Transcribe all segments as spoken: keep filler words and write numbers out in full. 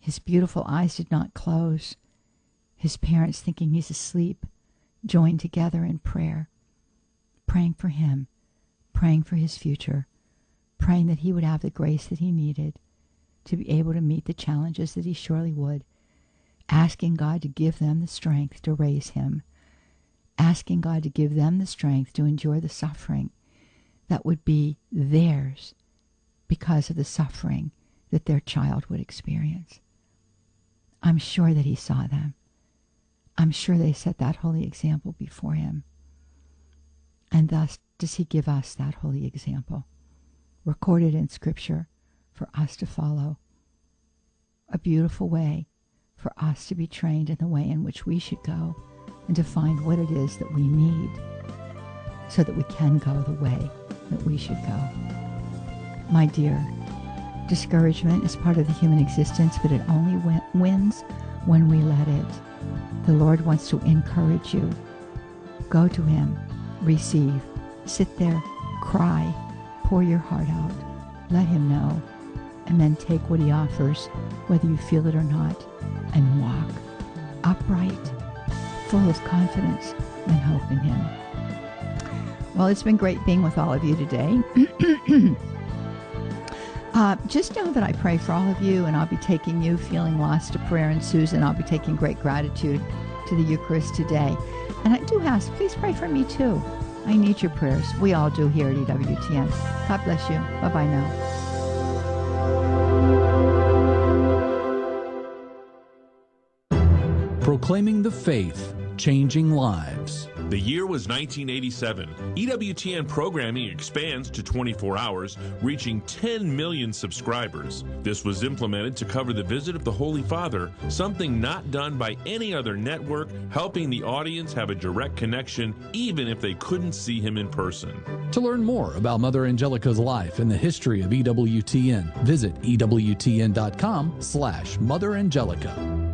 His beautiful eyes did not close. His parents, thinking he's asleep, joined together in prayer, praying for him, praying for his future, praying that he would have the grace that he needed to be able to meet the challenges that he surely would, asking God to give them the strength to raise him, asking God to give them the strength to endure the suffering that would be theirs because of the suffering that their child would experience. I'm sure that he saw them. I'm sure they set that holy example before him. And thus does he give us that holy example, recorded in Scripture for us to follow. A beautiful way for us to be trained in the way in which we should go and to find what it is that we need so that we can go the way that we should go. My dear, discouragement is part of the human existence, but it only win- wins when we let it. The Lord wants to encourage you. Go to him, receive, sit there, cry, pour your heart out, let him know, and then take what he offers, whether you feel it or not, and walk upright, full of confidence and hope in him. Well, it's been great being with all of you today. uh, just know that I pray for all of you, and I'll be taking you feeling lost to prayer, and Susan, I'll be taking great gratitude to the Eucharist today. And I do ask, please pray for me too. I need your prayers. We all do here at E W T N. God bless you. Bye-bye now. Proclaiming the faith, changing lives. The year was nineteen eighty-seven. E W T N programming expands to twenty-four hours, reaching ten million subscribers. This was implemented to cover the visit of the Holy Father, something not done by any other network, helping the audience have a direct connection even if they couldn't see him in person. To learn more about Mother Angelica's life and the history of E W T N, visit E W T N dot com slash Mother Angelica.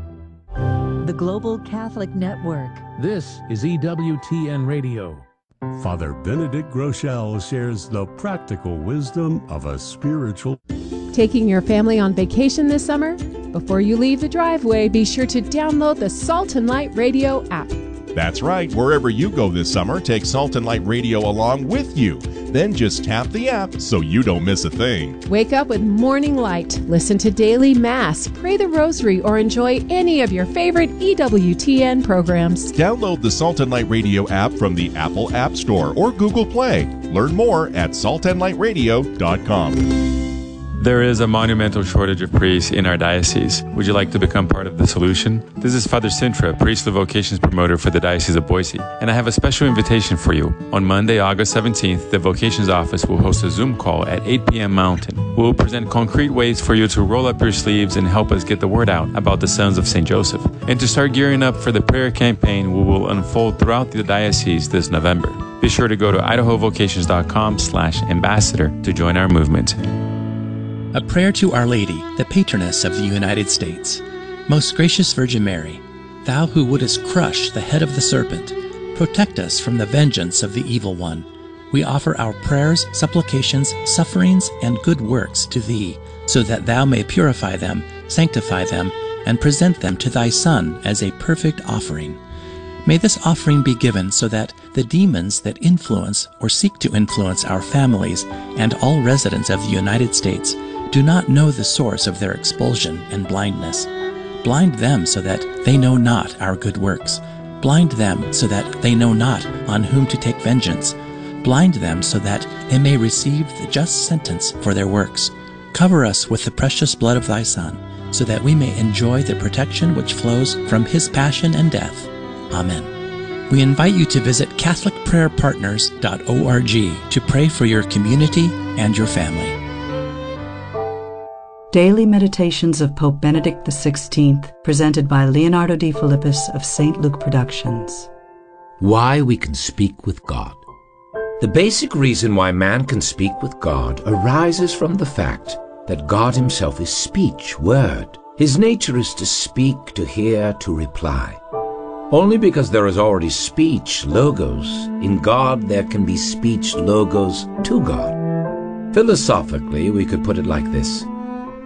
The Global Catholic Network. This is E W T N Radio. Father Benedict Groeschel shares the practical wisdom of a spiritual. Taking your family on vacation this summer? Before you leave the driveway, be sure to download the Salt and Light Radio app. That's right. Wherever you go this summer, take Salt and Light Radio along with you. Then just tap the app so you don't miss a thing. Wake up with Morning Light, listen to Daily Mass, pray the Rosary, or enjoy any of your favorite E W T N programs. Download the Salt and Light Radio app from the Apple App Store or Google Play. Learn more at salt and light radio dot com. There is a monumental shortage of priests in our diocese. Would you like to become part of the solution? This is Father Sintra, priestly vocations promoter for the Diocese of Boise, and I have a special invitation for you. On Monday, August seventeenth, the vocations office will host a Zoom call at eight p.m. Mountain. We will present concrete ways for you to roll up your sleeves and help us get the word out about the Sons of Saint Joseph. And to start gearing up for the prayer campaign we will unfold throughout the diocese this November. Be sure to go to idaho vocations dot com slash ambassador to join our movement. A prayer to Our Lady, the patroness of the United States. Most gracious Virgin Mary, thou who wouldest crush the head of the serpent, protect us from the vengeance of the evil one. We offer our prayers, supplications, sufferings, and good works to thee, so that thou may purify them, sanctify them, and present them to thy Son as a perfect offering. May this offering be given so that the demons that influence or seek to influence our families and all residents of the United States do not know the source of their expulsion and blindness. Blind them so that they know not our good works. Blind them so that they know not on whom to take vengeance. Blind them so that they may receive the just sentence for their works. Cover us with the precious blood of thy Son, so that we may enjoy the protection which flows from his passion and death. Amen. We invite you to visit catholic prayer partners dot org to pray for your community and your family. Daily Meditations of Pope Benedict the sixteenth, presented by Leonardo D. Philippus of Saint Luke Productions. Why we can speak with God. The basic reason why man can speak with God arises from the fact that God himself is speech, word. His nature is to speak, to hear, to reply. Only because there is already speech, logos, in God there can be speech, logos, to God. Philosophically, we could put it like this.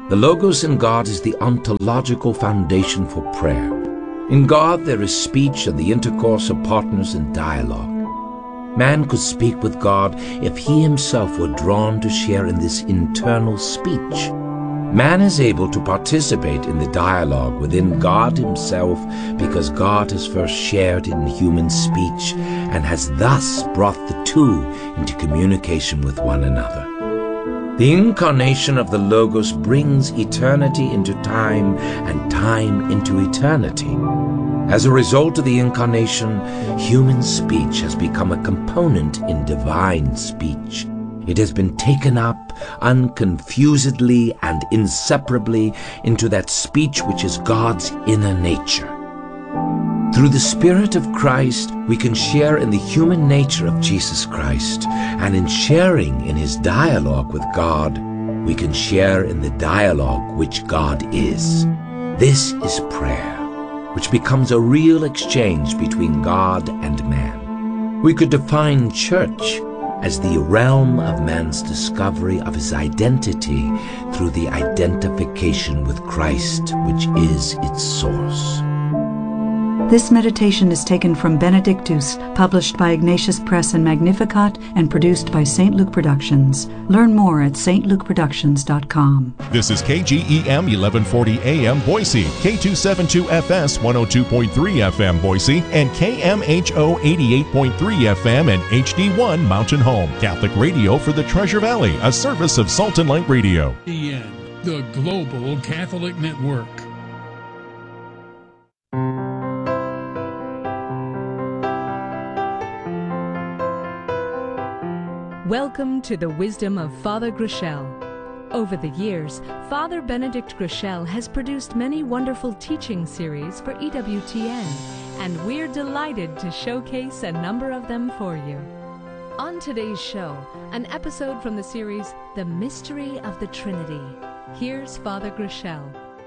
The Logos in God is the ontological foundation for prayer. In God there is speech and the intercourse of partners in dialogue. Man could speak with God if he himself were drawn to share in this internal speech. Man is able to participate in the dialogue within God himself because God has first shared in human speech and has thus brought the two into communication with one another. The incarnation of the Logos brings eternity into time and time into eternity. As a result of the incarnation, human speech has become a component in divine speech. It has been taken up unconfusedly and inseparably into that speech which is God's inner nature. Through the Spirit of Christ, we can share in the human nature of Jesus Christ, and in sharing in his dialogue with God, we can share in the dialogue which God is. This is prayer, which becomes a real exchange between God and man. We could define church as the realm of man's discovery of his identity through the identification with Christ, which is its source. This meditation is taken from Benedictus, published by Ignatius Press and Magnificat, and produced by Saint Luke Productions. Learn more at s t luke productions dot com. This is K G E M eleven forty A M Boise, K two seventy-two F S one oh two point three F M Boise, and K M H O eighty-eight point three F M and H D one Mountain Home. Catholic radio for the Treasure Valley, a service of Salt and Light Radio. The End, the Global Catholic Network. Welcome to the Wisdom of Father Groeschel. Over the years, Father Benedict Groeschel has produced many wonderful teaching series for E W T N, and we're delighted to showcase a number of them for you. On today's show, an episode from the series, The Mystery of the Trinity. Here's Father Groeschel.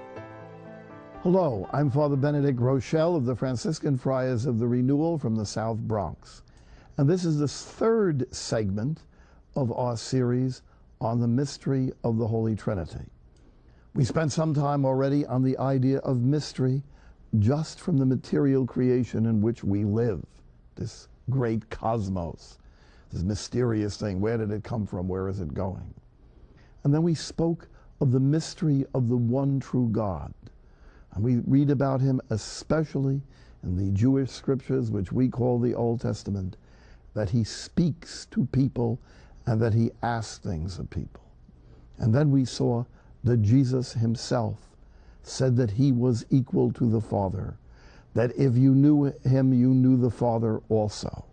Hello, I'm Father Benedict Groeschel of the Franciscan Friars of the Renewal from the South Bronx. And this is the third segment of our series on the mystery of the Holy Trinity. We spent some time already on the idea of mystery just from the material creation in which we live, this great cosmos, this mysterious thing. Where did it come from? Where is it going? And then we spoke of the mystery of the one true God. And we read about him especially in the Jewish scriptures, which we call the Old Testament, that he speaks to people and that he asks things of people. And then we saw that Jesus himself said that he was equal to the Father, that if you knew him, you knew the Father also.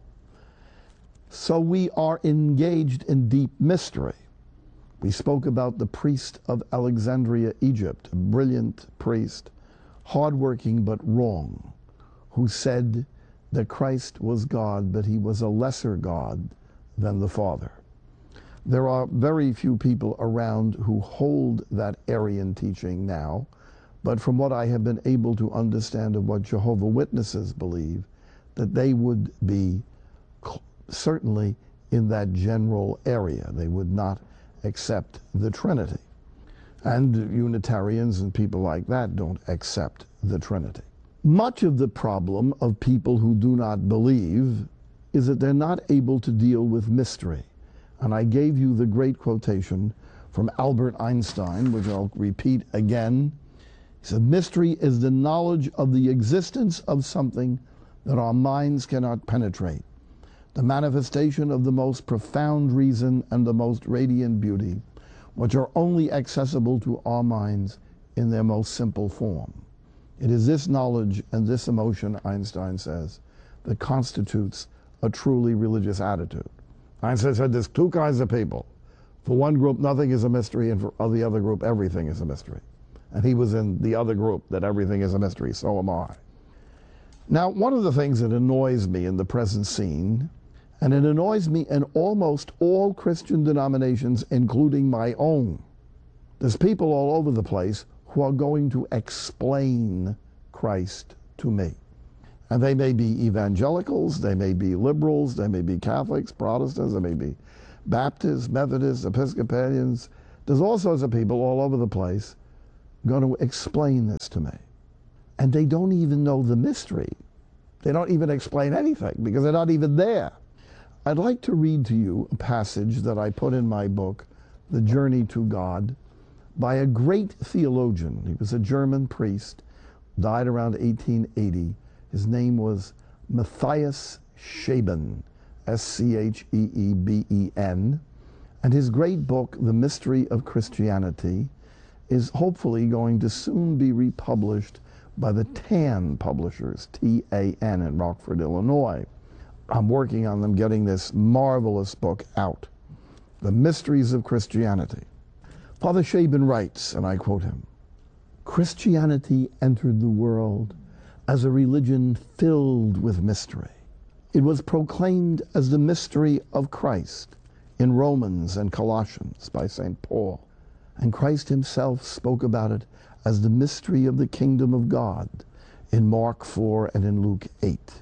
So we are engaged in deep mystery. We spoke about the priest of Alexandria, Egypt, a brilliant priest, hardworking but wrong, who said that Christ was God, but he was a lesser God than the Father. There are very few people around who hold that Arian teaching now, but from what I have been able to understand of what Jehovah's Witnesses believe, that they would be certainly in that general area. They would not accept the Trinity. And Unitarians and people like that don't accept the Trinity. Much of the problem of people who do not believe is that they're not able to deal with mystery. And I gave you the great quotation from Albert Einstein, which I'll repeat again. He said, "Mystery is the knowledge of the existence of something that our minds cannot penetrate, the manifestation of the most profound reason and the most radiant beauty, which are only accessible to our minds in their most simple form. It is this knowledge and this emotion," Einstein says, "that constitutes a truly religious attitude." Einstein said there's two kinds of people. For one group, nothing is a mystery, and for the other group, everything is a mystery. And he was in the other group, that everything is a mystery. So am I. Now, one of the things that annoys me in the present scene, and it annoys me in almost all Christian denominations, including my own, there's people all over the place who are going to explain Christ to me. And they may be evangelicals, they may be liberals, they may be Catholics, Protestants, they may be Baptists, Methodists, Episcopalians. There's all sorts of people all over the place going to explain this to me. And they don't even know the mystery. They don't even explain anything because they're not even there. I'd like to read to you a passage that I put in my book, The Journey to God, by a great theologian. He was a German priest, died around eighteen eighty. His name was Matthias Scheeben, S C H E E B E N. And his great book, The Mystery of Christianity, is hopefully going to soon be republished by the Tan Publishers, T A N, in Rockford, Illinois. I'm working on them getting this marvelous book out, The Mysteries of Christianity. Father Scheeben writes, and I quote him, "Christianity entered the world as a religion filled with mystery. It was proclaimed as the mystery of Christ in Romans and Colossians by Saint Paul, and Christ himself spoke about it as the mystery of the kingdom of God in Mark four and in Luke eight.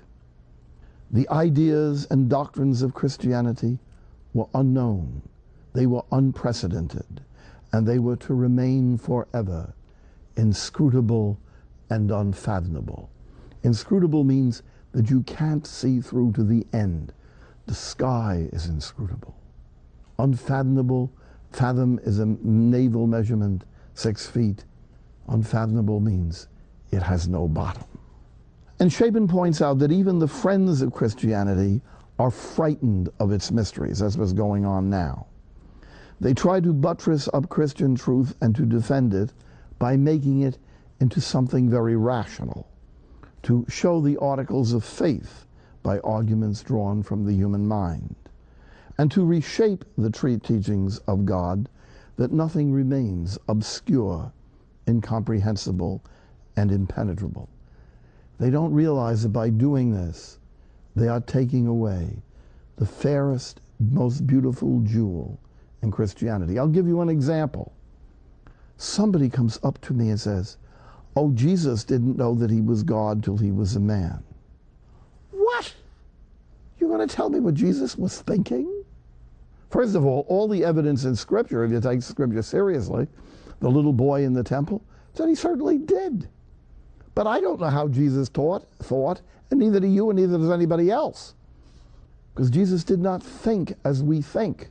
The ideas and doctrines of Christianity were unknown, they were unprecedented, and they were to remain forever inscrutable and unfathomable." Inscrutable means that you can't see through to the end. The sky is inscrutable. Unfathomable, fathom is a naval measurement, six feet. Unfathomable means it has no bottom. And Scheeben points out that even the friends of Christianity are frightened of its mysteries. That's what's going on now. They try to buttress up Christian truth and to defend it by making it into something very rational, to show the articles of faith by arguments drawn from the human mind, and to reshape the true teachings of God that nothing remains obscure, incomprehensible, and impenetrable. They don't realize that by doing this, they are taking away the fairest, most beautiful jewel in Christianity. I'll give you an example. Somebody comes up to me and says, "Oh, Jesus didn't know that he was God till he was a man." What? You're going to tell me what Jesus was thinking? First of all, all the evidence in Scripture, if you take Scripture seriously, the little boy in the temple, said he certainly did. But I don't know how Jesus taught, thought, and neither do you and neither does anybody else. Because Jesus did not think as we think.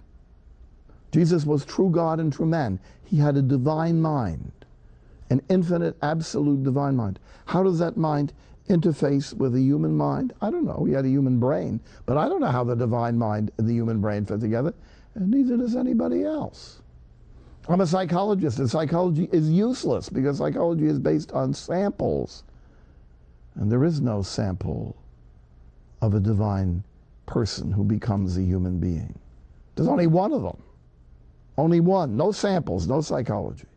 Jesus was true God and true man. He had a divine mind, an infinite, absolute divine mind. How does that mind interface with a human mind? I don't know. He had a human brain, but I don't know how the divine mind and the human brain fit together, and neither does anybody else. I'm a psychologist, and psychology is useless because psychology is based on samples, and there is no sample of a divine person who becomes a human being. There's only one of them. Only one. No samples, no psychology.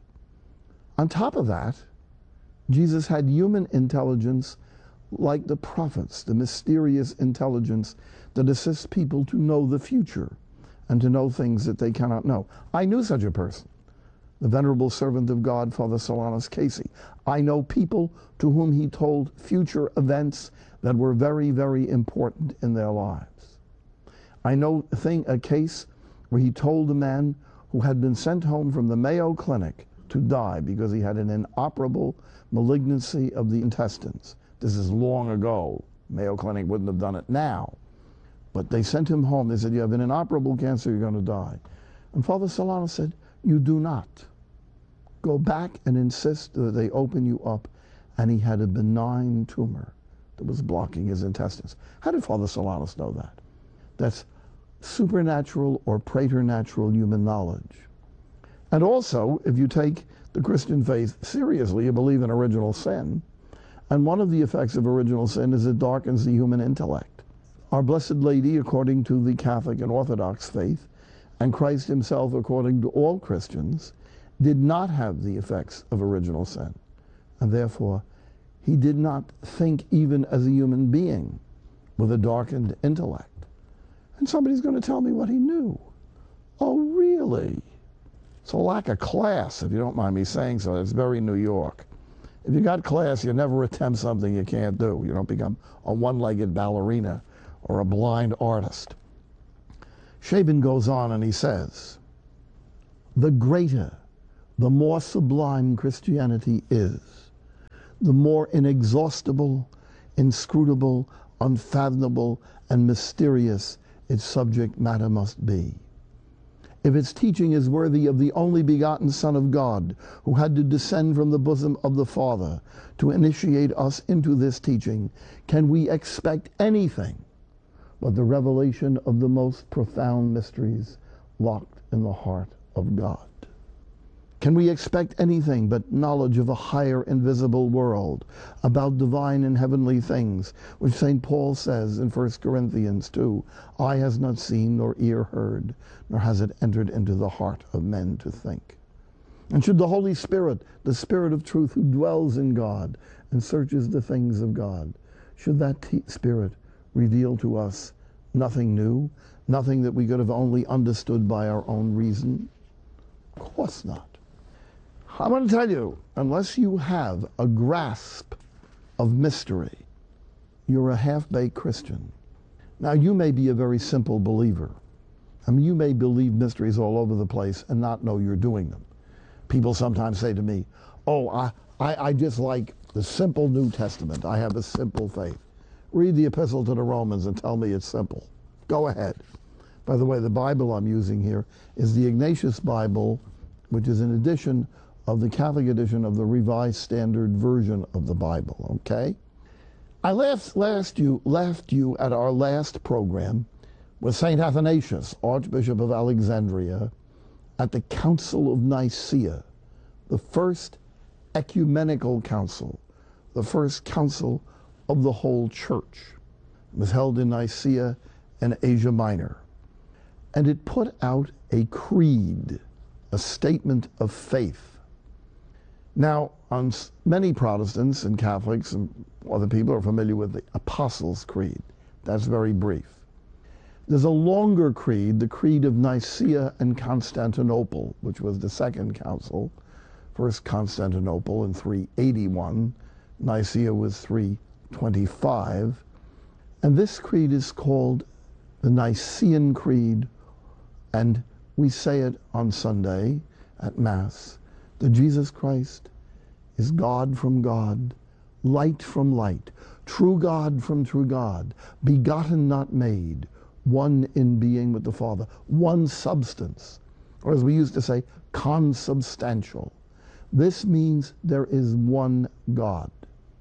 On top of that, Jesus had human intelligence like the prophets, the mysterious intelligence that assists people to know the future and to know things that they cannot know. I knew such a person, the venerable servant of God, Father Solanus Casey. I know people to whom he told future events that were very, very important in their lives. I know a, thing, a case where he told a man who had been sent home from the Mayo Clinic to die because he had an inoperable malignancy of the intestines. This is long ago. Mayo Clinic wouldn't have done it now. But they sent him home. They said, "You have an inoperable cancer, you're going to die." And Father Solanus said, "You do not. Go back and insist that they open you up." And he had a benign tumor that was blocking his intestines. How did Father Solanus know that? That's supernatural or preternatural human knowledge. And also, if you take the Christian faith seriously, you believe in original sin. And one of the effects of original sin is it darkens the human intellect. Our Blessed Lady, according to the Catholic and Orthodox faith, and Christ himself, according to all Christians, did not have the effects of original sin. And therefore, he did not think even as a human being with a darkened intellect. And somebody's going to tell me what he knew. Oh, really? It's a lack of class, if you don't mind me saying so. It's very New York. If you got class, you never attempt something you can't do. You don't become a one-legged ballerina or a blind artist. Scheeben goes on and he says, "The greater, the more sublime Christianity is, the more inexhaustible, inscrutable, unfathomable, and mysterious its subject matter must be. If its teaching is worthy of the only begotten Son of God, who had to descend from the bosom of the Father to initiate us into this teaching, can we expect anything but the revelation of the most profound mysteries locked in the heart of God? Can we expect anything but knowledge of a higher invisible world, about divine and heavenly things, which Saint Paul says in First Corinthians two, eye has not seen nor ear heard, nor has it entered into the heart of men to think? And should the Holy Spirit, the Spirit of truth who dwells in God and searches the things of God, should that t- Spirit reveal to us nothing new, nothing that we could have only understood by our own reason? Of course not. I want to tell you, unless you have a grasp of mystery, you're a half-baked Christian. Now, you may be a very simple believer. I mean, you may believe mysteries all over the place and not know you're doing them. People sometimes say to me, oh, I, I, I just like the simple New Testament. I have a simple faith. Read the Epistle to the Romans and tell me it's simple. Go ahead. By the way, the Bible I'm using here is the Ignatius Bible, which is an edition of the Catholic edition of the Revised Standard Version of the Bible, okay? I last, last you, left you at our last program with Saint Athanasius, Archbishop of Alexandria, at the Council of Nicaea, the first ecumenical council, the first council of the whole church. It was held in Nicaea in Asia Minor. And it put out a creed, a statement of faith. Now, on many Protestants and Catholics and other people are familiar with the Apostles' Creed. That's very brief. There's a longer creed, the Creed of Nicaea and Constantinople, which was the second council. First Constantinople in three eighty-one, Nicaea was three twenty-five. And this creed is called the Nicene Creed, and we say it on Sunday at Mass, that Jesus Christ is God from God, light from light, true God from true God, begotten not made, one in being with the Father, one substance, or as we used to say, consubstantial. This means there is one God.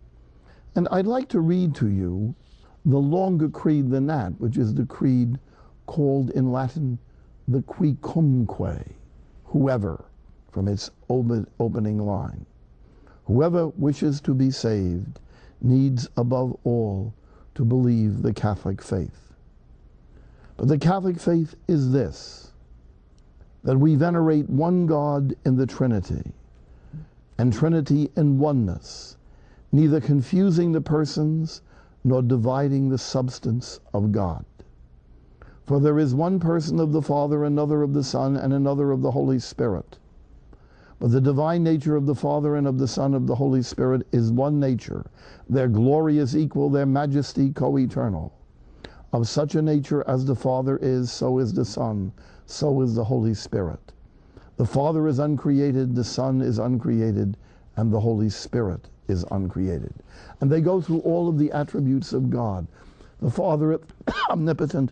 And I'd like to read to you the longer creed than that, which is the creed called in Latin the Quicumque, whoever, from its opening line. Whoever wishes to be saved needs above all to believe the Catholic faith. But the Catholic faith is this, that we venerate one God in the Trinity, and Trinity in oneness, neither confusing the persons nor dividing the substance of God. For there is one person of the Father, another of the Son, and another of the Holy Spirit. But the divine nature of the Father and of the Son of the Holy Spirit is one nature. Their glory is equal, their majesty co-eternal. Of such a nature as the Father is, so is the Son, so is the Holy Spirit. The Father is uncreated, the Son is uncreated, and the Holy Spirit is uncreated. And they go through all of the attributes of God. The Father is omnipotent,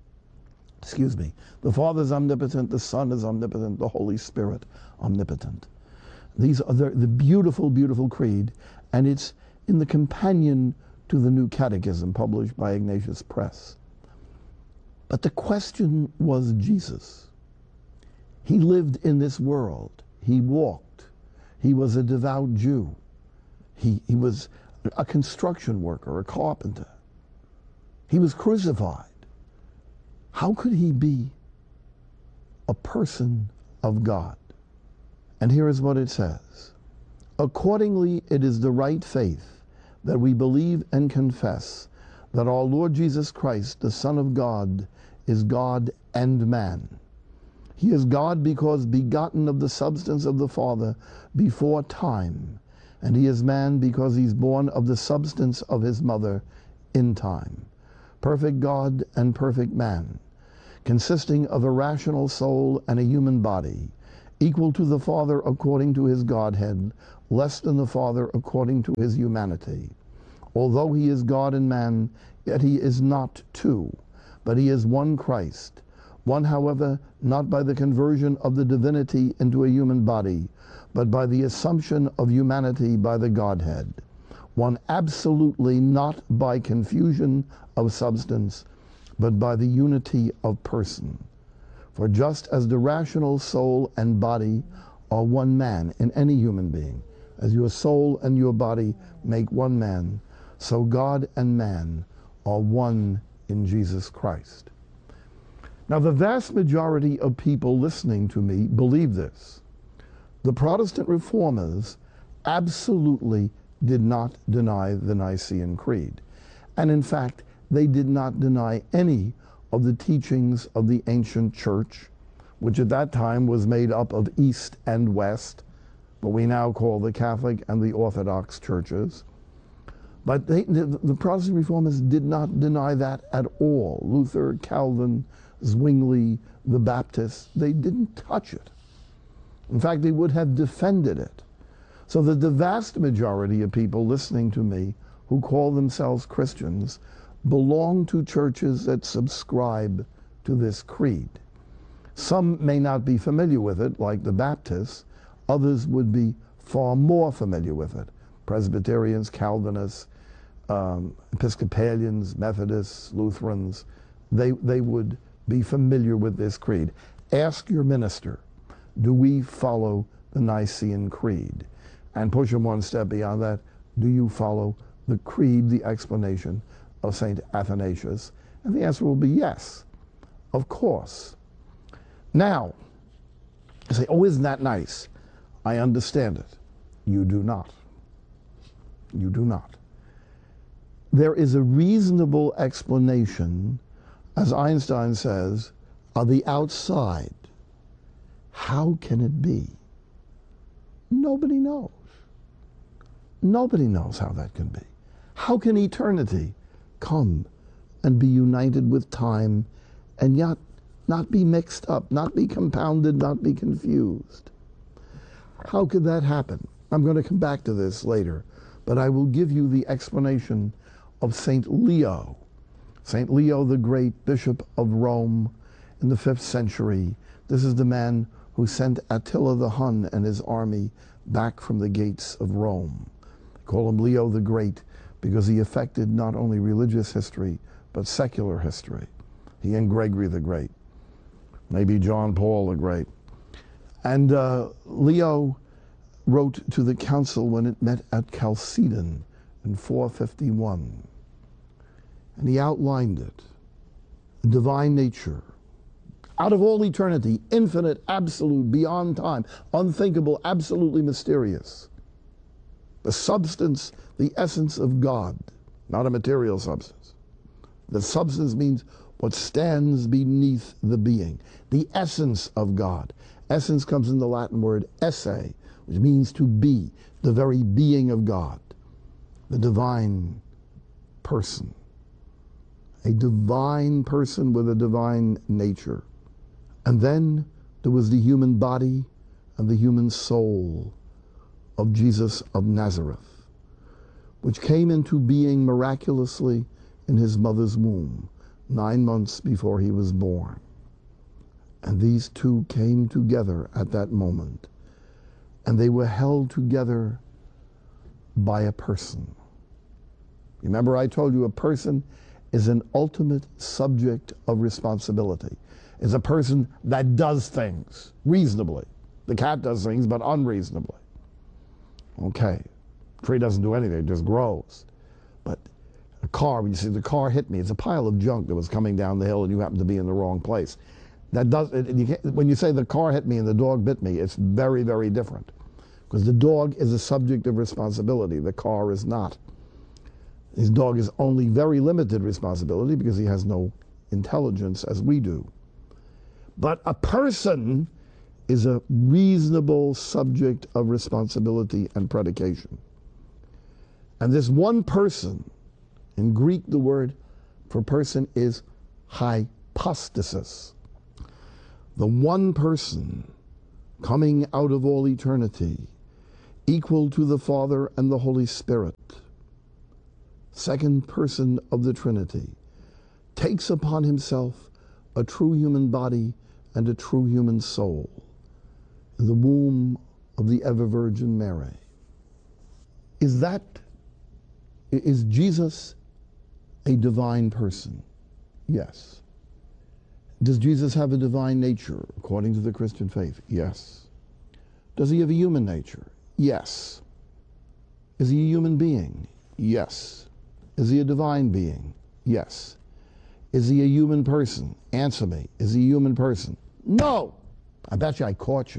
excuse me, the Father is omnipotent, the Son is omnipotent, the Holy Spirit omnipotent. These are the, the beautiful, beautiful creed, and it's in the companion to the New Catechism published by Ignatius Press. But the question was Jesus. He lived in this world. He walked. He was a devout Jew. He, he was a construction worker, a carpenter. He was crucified. How could he be a person of God? And here is what it says. Accordingly, it is the right faith that we believe and confess that our Lord Jesus Christ, the Son of God, is God and man. He is God because begotten of the substance of the Father before time, and he is man because he's born of the substance of his mother in time. Perfect God and perfect man, consisting of a rational soul and a human body, equal to the Father according to his Godhead, less than the Father according to his humanity. Although he is God and man, yet he is not two, but he is one Christ. One, however, not by the conversion of the divinity into a human body, but by the assumption of humanity by the Godhead. One absolutely not by confusion of substance, but by the unity of person. For just as the rational soul and body are one man in any human being, as your soul and your body make one man, so God and man are one in Jesus Christ. Now, the vast majority of people listening to me believe this. The Protestant reformers absolutely did not deny the Nicene Creed. And in fact, they did not deny any of the teachings of the ancient church, which at that time was made up of East and West, what we now call the Catholic and the Orthodox churches. But they, the, the Protestant reformers did not deny that at all. Luther, Calvin, Zwingli, the Baptists, they didn't touch it. In fact, they would have defended it. So that the vast majority of people listening to me who call themselves Christians belong to churches that subscribe to this creed. Some may not be familiar with it, like the Baptists. Others would be far more familiar with it. Presbyterians, Calvinists, um, Episcopalians, Methodists, Lutherans, they, they would be familiar with this creed. Ask your minister, do we follow the Nicene Creed? And push them one step beyond that, do you follow the creed, the explanation of Saint Athanasius? And the answer will be yes, of course. Now, you say, oh, isn't that nice? I understand it. You do not. You do not. There is a reasonable explanation, as Einstein says, of the outside. How can it be? Nobody knows. Nobody knows how that can be. How can eternity come and be united with time and yet not be mixed up, not be compounded, not be confused? How could that happen? I'm going to come back to this later, but I will give you the explanation of Saint Leo. Saint Leo, the great Bishop of Rome in the fifth century. This is the man who sent Attila the Hun and his army back from the gates of Rome. They call him Leo the Great because he affected not only religious history, but secular history. He and Gregory the Great, maybe John Paul the Great. And uh, Leo wrote to the council when it met at Chalcedon in four fifty-one. And he outlined it, the divine nature, out of all eternity, infinite, absolute, beyond time, unthinkable, absolutely mysterious. The substance, the essence of God, not a material substance. The substance means what stands beneath the being, the essence of God. Essence comes in the Latin word esse, which means to be, the very being of God, the divine person. A divine person with a divine nature. And then there was the human body and the human soul of Jesus of Nazareth, which came into being miraculously in his mother's womb, nine months before he was born. And these two came together at that moment, and they were held together by a person. Remember, I told you a person is an ultimate subject of responsibility. Is a person that does things reasonably. The cat does things, but unreasonably. Okay. Tree doesn't do anything, it just grows. But a car, when you see the car hit me, it's a pile of junk that was coming down the hill and you happen to be in the wrong place. That does, it, you can't, when you say the car hit me and the dog bit me, it's very, very different. Because the dog is a subject of responsibility, the car is not. His dog is only very limited responsibility because he has no intelligence as we do. But a person is a reasonable subject of responsibility and predication. And this one person, in Greek the word for person is hypostasis. The one person coming out of all eternity, equal to the Father and the Holy Spirit, second person of the Trinity, takes upon himself a true human body and a true human soul in the womb of the ever-Virgin Mary. Is that, is Jesus a divine person? Yes. Does Jesus have a divine nature according to the Christian faith? Yes. Does he have a human nature? Yes. Is he a human being? Yes. Is he a divine being? Yes. Is he a human person? Answer me. Is he a human person? No! I bet you I caught you.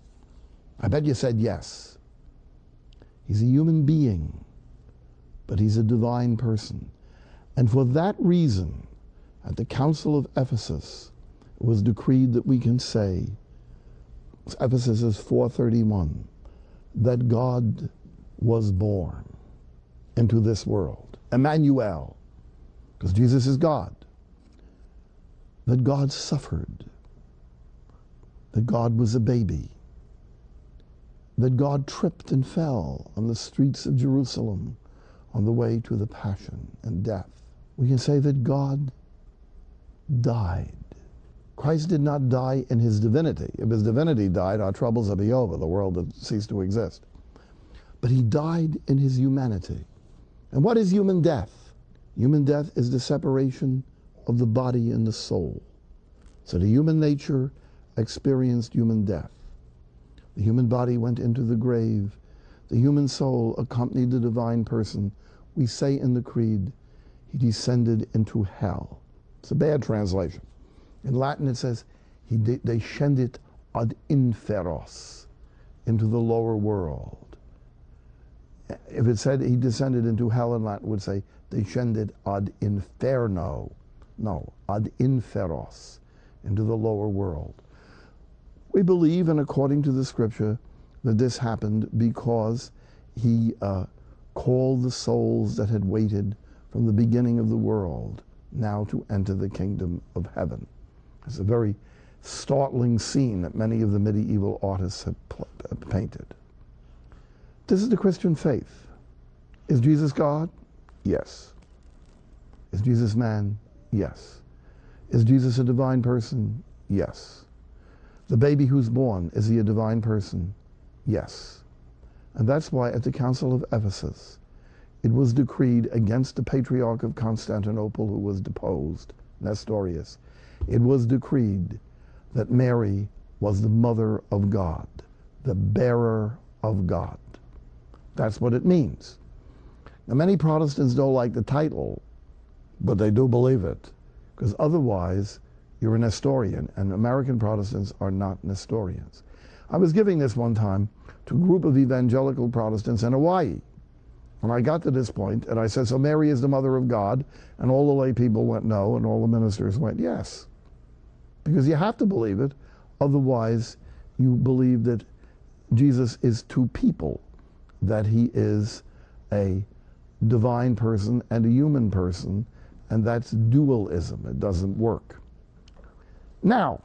I bet you said yes. He's a human being, but he's a divine person. And for that reason, at the Council of Ephesus, it was decreed that we can say, Ephesus is four thirty-one, that God was born into this world. Emmanuel, because Jesus is God. That God suffered. That God was a baby. That God tripped and fell on the streets of Jerusalem on the way to the passion and death. We can say that God died. Christ did not die in his divinity. If his divinity died, our troubles would be over. The world would cease to exist. But he died in his humanity. And what is human death? Human death is the separation of the body and the soul. So the human nature experienced human death. The human body went into the grave. The human soul accompanied the divine person. We say in the Creed, he descended into hell. It's a bad translation. In Latin it says, he descendit ad inferos, into the lower world. If it said he descended into hell in Latin, it would say, descended ad inferno. No, ad inferos, into the lower world. We believe, and according to the scripture, that this happened because he uh, called the souls that had waited from the beginning of the world now to enter the kingdom of heaven. It's a very startling scene that many of the medieval artists have painted. This is the Christian faith. Is Jesus God? Yes. Is Jesus man? Yes. Is Jesus a divine person? Yes. The baby who's born, is he a divine person? Yes. And that's why at the Council of Ephesus, it was decreed against the Patriarch of Constantinople who was deposed, Nestorius. It was decreed that Mary was the mother of God, the bearer of God. That's what it means. Now, many Protestants don't like the title, but they do believe it, because otherwise you're a Nestorian, and American Protestants are not Nestorians. I was giving this one time to a group of evangelical Protestants in Hawaii. And I got to this point, and I said, so Mary is the mother of God? And all the lay people went no, and all the ministers went yes. Because you have to believe it, otherwise you believe that Jesus is two people, that he is a divine person and a human person, and that's dualism. It doesn't work. Now,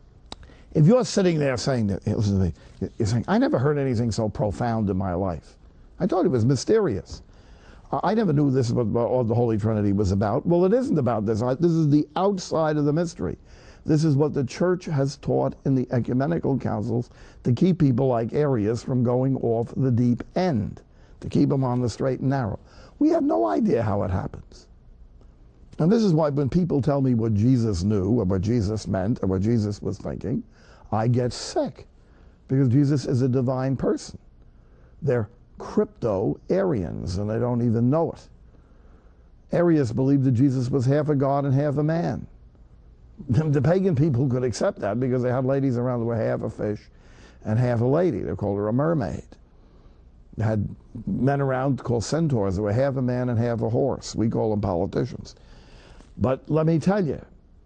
if you're sitting there saying that, listen to me, you're saying, I never heard anything so profound in my life. I thought it was mysterious. I never knew this was what the Holy Trinity was about. Well, it isn't about this. This is the outside of the mystery. This is what the church has taught in the ecumenical councils to keep people like Arius from going off the deep end, to keep them on the straight and narrow. We have no idea how it happens. And this is why when people tell me what Jesus knew, or what Jesus meant, or what Jesus was thinking, I get sick, because Jesus is a divine person. They're crypto-Arians, and they don't even know it. Arius believed that Jesus was half a god and half a man. The pagan people could accept that because they had ladies around that were half a fish and half a lady. They called her a mermaid. They had men around called centaurs that were half a man and half a horse. We call them politicians. But let me tell you,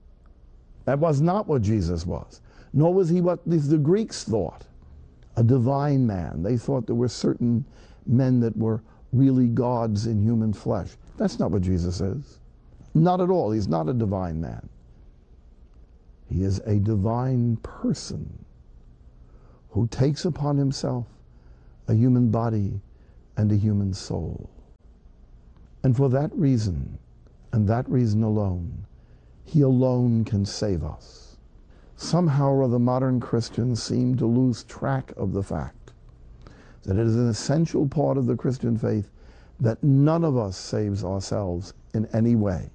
that was not what Jesus was. Nor was he what the Greeks thought, a divine man. They thought there were certain men that were really gods in human flesh. That's not what Jesus is. Not at all. He's not a divine man. He is a divine person who takes upon himself a human body and a human soul. And for that reason, and that reason alone, he alone can save us. Somehow or other, modern Christians seem to lose track of the fact that it is an essential part of the Christian faith that none of us saves ourselves in any way.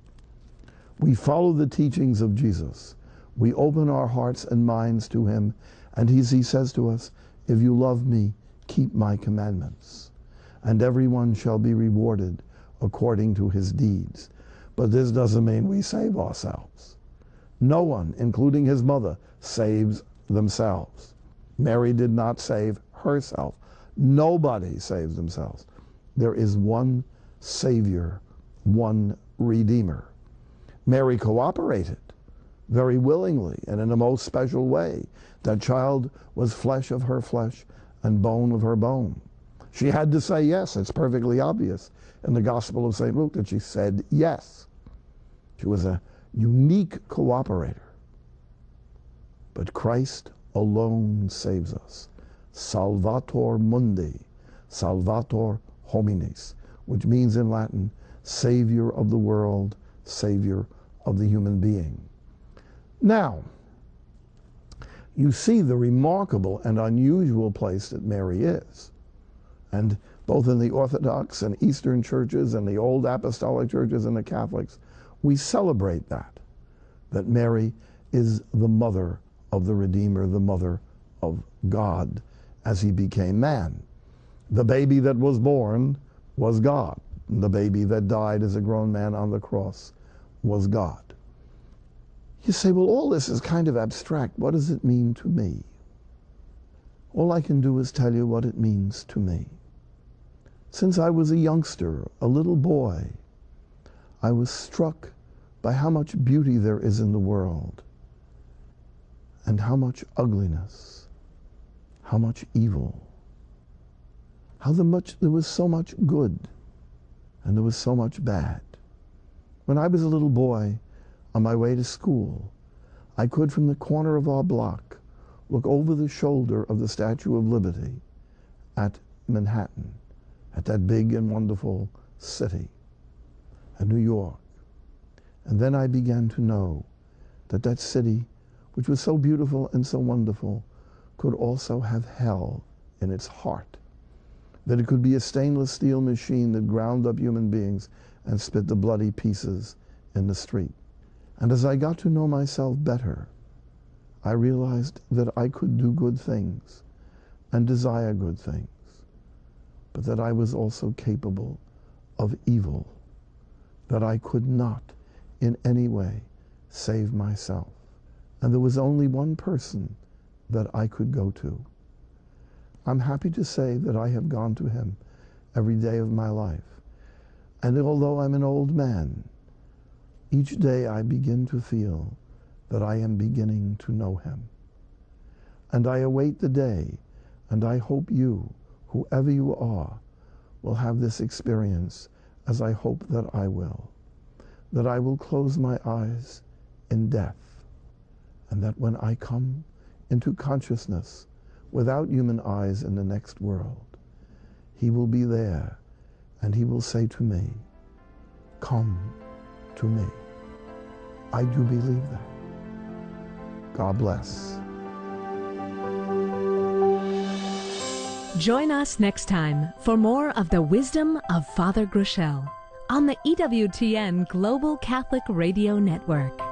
We follow the teachings of Jesus. We open our hearts and minds to him, and he, he says to us, if you love me, keep my commandments, and everyone shall be rewarded according to his deeds. But this doesn't mean we save ourselves. No one, including his mother, saves themselves. Mary did not save herself. Nobody saves themselves. There is one Savior, one Redeemer. Mary cooperated very willingly and in a most special way. That child was flesh of her flesh and bone of her bone. She had to say yes. It's perfectly obvious in the Gospel of Saint Luke that she said yes. She was a unique cooperator. But Christ alone saves us. Salvator mundi, salvator homines, which means in Latin, Savior of the world, Savior of the human being. Now, you see the remarkable and unusual place that Mary is. And both in the Orthodox and Eastern churches and the old apostolic churches and the Catholics, we celebrate that, that Mary is the mother of the Redeemer, the mother of God as he became man. The baby that was born was God. The baby that died as a grown man on the cross was God. You say, well, all this is kind of abstract. What does it mean to me? All I can do is tell you what it means to me. Since I was a youngster, a little boy, I was struck by how much beauty there is in the world and how much ugliness, how much evil, how the much, there was so much good and there was so much bad. When I was a little boy, on my way to school, I could, from the corner of our block, look over the shoulder of the Statue of Liberty at Manhattan, at that big and wonderful city, at New York. And then I began to know that that city, which was so beautiful and so wonderful, could also have hell in its heart. That it could be a stainless steel machine that ground up human beings and spit the bloody pieces in the street. And as I got to know myself better, I realized that I could do good things and desire good things, but that I was also capable of evil, that I could not in any way save myself. And there was only one person that I could go to. I'm happy to say that I have gone to him every day of my life. And although I'm an old man, each day I begin to feel that I am beginning to know him. And I await the day, and I hope you, whoever you are, will have this experience as I hope that I will. That I will close my eyes in death, and that when I come into consciousness without human eyes in the next world, he will be there, and he will say to me, "Come to me." I do believe that. God bless. Join us next time for more of the wisdom of Father Groeschel on the E W T N Global Catholic Radio Network.